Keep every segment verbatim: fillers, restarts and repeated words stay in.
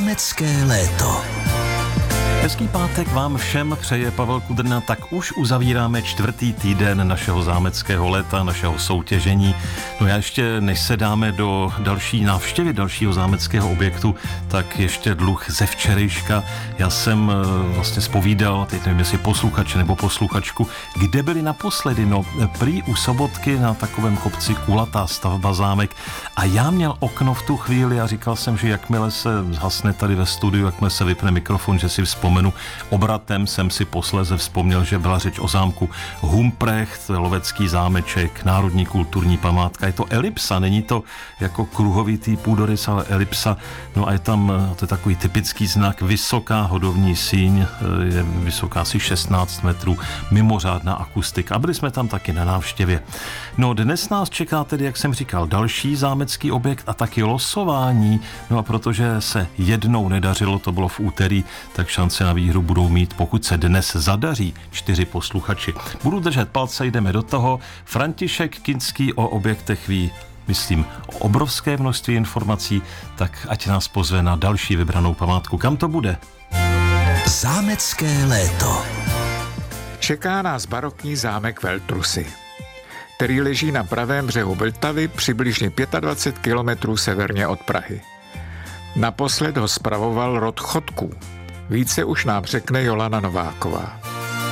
Zámecké léto. Hezký pátek vám všem přeje Pavel Kudrna, tak už uzavíráme čtvrtý týden našeho zámeckého léta, našeho soutěžení. No já ještě, než se dáme do další návštěvy dalšího zámeckého objektu, tak ještě dluh ze včerejška. Já jsem vlastně zpovídal, teď nevím, jestli posluchače nebo posluchačku, kde byli naposledy, no prý u Sobotky na takovém kopci kulatá stavba zámek a já měl okno v tu chvíli a říkal jsem, že jakmile se zhasne tady ve studiu, jakmile se vypne mikrofon, že si vzpomenu. Obratem jsem si posléze vzpomněl, že byla řeč o zámku Humprecht, lovecký zámeček, národní kulturní památka. Je to elipsa, není to jako kruhovitý půdorys, ale elipsa. No a je tam, to je takový typický znak, vysoká hodovní síň, je vysoká asi šestnáct metrů, mimořádná akustika. A byli jsme tam taky na návštěvě. No dnes nás čeká tedy, jak jsem říkal, další zámecký objekt a taky losování. No a protože se jednou nedařilo, to bylo v úterý, tak šance na výhru budou mít, pokud se dnes zadaří, čtyři posluchači. Budu držet palce, jdeme do toho. František Kinský o objektech ví, myslím, o obrovské množství informací, tak ať nás pozve na další vybranou památku. Kam to bude? Zámecké léto. Čeká nás barokní zámek Veltrusy, který leží na pravém břehu Vltavy přibližně dvacet pět kilometrů severně od Prahy. Naposled ho spravoval rod Chodků. Více už nám řekne Jolana Nováková.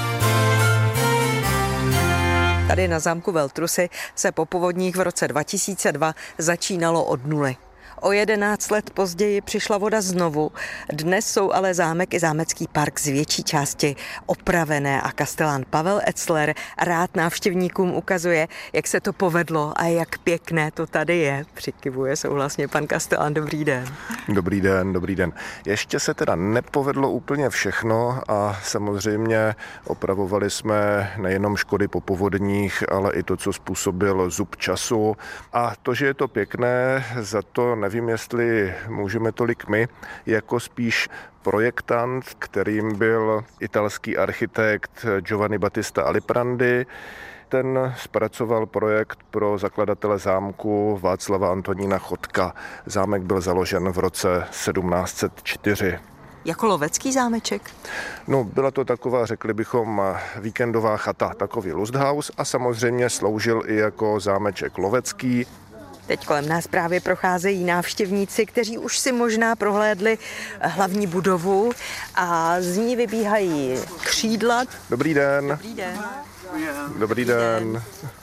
Tady na zámku Veltrusy se po povodních v roce dva tisíce dva začínalo od nuly. O jedenáct let později přišla voda znovu. Dnes jsou ale zámek i zámecký park z větší části opravené a kastelán Pavel Etzler rád návštěvníkům ukazuje, jak se to povedlo a jak pěkné to tady je. Přikivuje souhlasně pan kastelán. Dobrý den. Dobrý den, dobrý den. Ještě se teda nepovedlo úplně všechno a samozřejmě opravovali jsme nejenom škody po povodních, ale i to, co způsobil zub času. A to, že je to pěkné, za to nevím, jestli můžeme tolik my, jako spíš projektant, kterým byl italský architekt Giovanni Battista Aliprandi. Ten zpracoval projekt pro zakladatele zámku Václava Antonína Chodka. Zámek byl založen v roce sedmnáct set čtyři. Jako lovecký zámeček? No, byla to taková, řekli bychom, víkendová chata, takový lusthaus a samozřejmě sloužil i jako zámeček lovecký. Teď kolem nás právě procházejí návštěvníci, kteří už si možná prohlédli hlavní budovu a z ní vybíhají křídla. Dobrý den. Dobrý den. Dobrý den.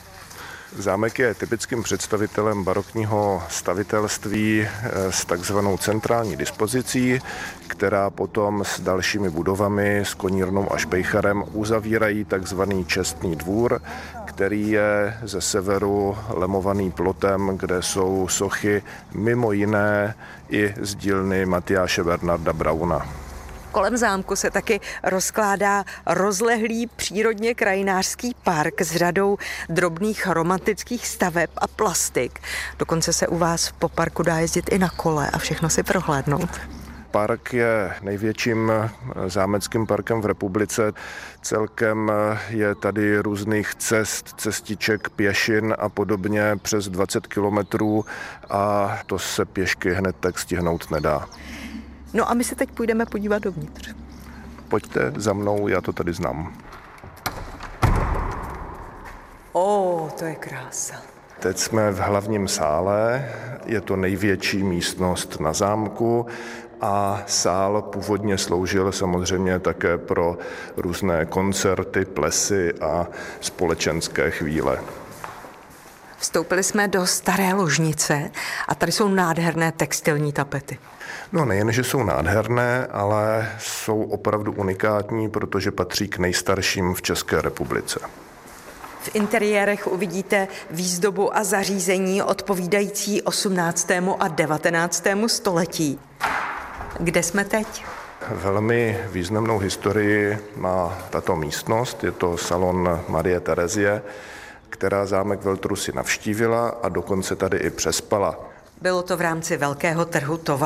Zámek je typickým představitelem barokního stavitelství s takzvanou centrální dispozicí, která potom s dalšími budovami, s konírnou a špejcharem uzavírají takzvaný čestný dvůr, který je ze severu lemovaný plotem, kde jsou sochy mimo jiné i z dílny Matyáše Bernarda Brauna. Kolem zámku se taky rozkládá rozlehlý přírodně krajinářský park s řadou drobných romantických staveb a plastik. Dokonce se u vás po parku dá jezdit i na kole a všechno si prohlédnout. Park je největším zámeckým parkem v republice. Celkem je tady různých cest, cestiček, pěšin a podobně přes dvacet kilometrů a to se pěšky hned tak stihnout nedá. No a my se teď půjdeme podívat dovnitř. Pojďte za mnou, já to tady znám. Ó, to je krása. Teď jsme v hlavním sále, je to největší místnost na zámku a sál původně sloužil samozřejmě také pro různé koncerty, plesy a společenské chvíle. Vstoupili jsme do staré ložnice a tady jsou nádherné textilní tapety. No nejen, že jsou nádherné, ale jsou opravdu unikátní, protože patří k nejstarším v České republice. V interiérech uvidíte výzdobu a zařízení odpovídající osmnáctému a devatenáctému století. Kde jsme teď? Velmi významnou historii má tato místnost, je to salon Marie Terezie, která zámek Veltrusy navštívila a dokonce tady i přespala. Bylo to v rámci velkého trhu tovarů.